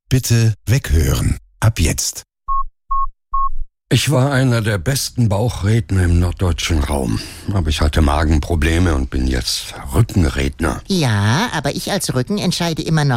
Bitte weghören. Ab jetzt. Ich war einer der besten Bauchredner im norddeutschen Raum. Aber ich hatte Magenprobleme und bin jetzt Rückenredner. Ja, aber ich als Rücken entscheide immer noch